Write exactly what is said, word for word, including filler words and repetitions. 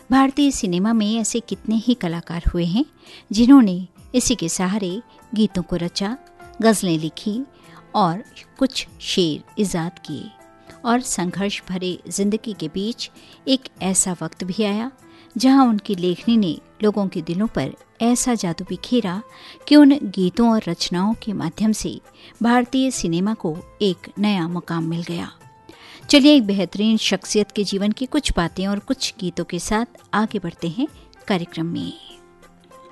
भारतीय सिनेमा में ऐसे कितने ही कलाकार हुए हैं जिन्होंने इसी के सहारे गीतों को रचा, गज़लें लिखी और कुछ शेर इजाद किए। और संघर्ष भरे जिंदगी के बीच एक ऐसा वक्त भी आया जहां उनकी लेखनी ने लोगों के दिलों पर ऐसा जादू बिखेरा कि उन गीतों और रचनाओं के माध्यम से भारतीय सिनेमा को एक नया मुकाम मिल गया। चलिए एक बेहतरीन शख्सियत के जीवन की कुछ बातें और कुछ गीतों के साथ आगे बढ़ते हैं कार्यक्रम में।